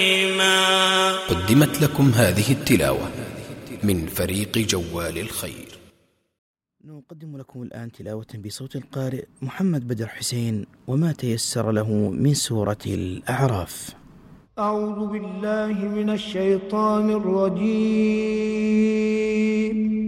قدمت لكم هذه التلاوة من فريق جوال الخير. نقدم لكم الآن تلاوة بصوت القارئ محمد بدر حسين وما تيسر له من سورة الأعراف. أعوذ بالله من الشيطان الرجيم.